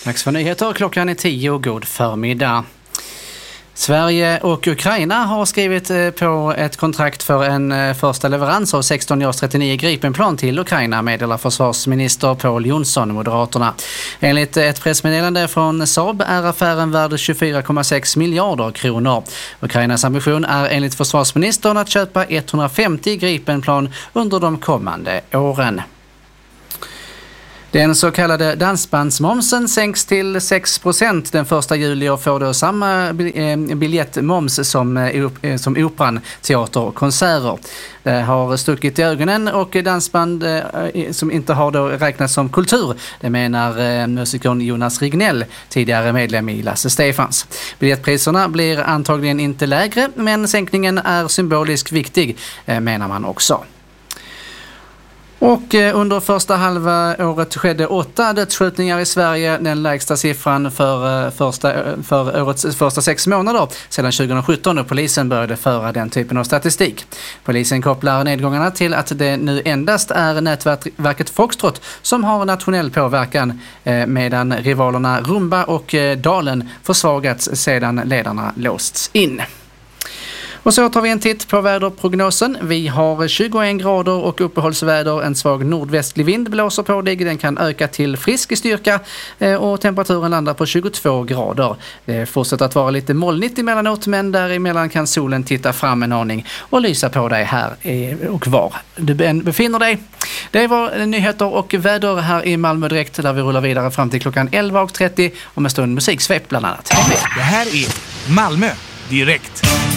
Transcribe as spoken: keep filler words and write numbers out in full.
Dags för nyheter. Klockan är tio. God förmiddag. Sverige och Ukraina har skrivit på ett kontrakt för en första leverans av sexton JAS trettionio Gripenplan till Ukraina, meddelar försvarsminister Pål Jonsson, Moderaterna. Enligt ett pressmeddelande från Saab är affären värd tjugofyra komma sex miljarder kronor. Ukrainas ambition är enligt försvarsministern att köpa etthundrafemtio Gripenplan under de kommande åren. Den så kallade dansbandsmomsen sänks till sex procent den första juli och får då samma biljettmoms som, som operan, teater och konserter. Det har stuckit i ögonen och dansband som inte har då räknats som kultur, det menar musikern Jonas Rignell, tidigare medlem i Lasse Stefans. Biljettpriserna blir antagligen inte lägre, men sänkningen är symboliskt viktig, menar man också. Och under första halva året skedde åtta dödsskjutningar i Sverige, den lägsta siffran för, första, för årets första sex månader sedan tjugohundrasjutton, då polisen började föra den typen av statistik. Polisen kopplar nedgångarna till att det nu endast är nätverket Foxtrot som har nationell påverkan, medan rivalerna Rumba och Dalen försvagats sedan ledarna låsts in. Och så tar vi en titt på väderprognosen. Vi har tjugoen grader och uppehållsväder. En svag nordvästlig vind blåser på dig. Den kan öka till frisk i styrka och temperaturen landar på tjugotvå grader. Det fortsätter att vara lite molnigt emellanåt, men däremellan kan solen titta fram en aning och lysa på dig här och var du befinner dig. Det var nyheter och väder här i Malmö direkt, där vi rullar vidare fram till klockan elva och trettio och med stund musiksvep bland annat. Det här är Malmö direkt.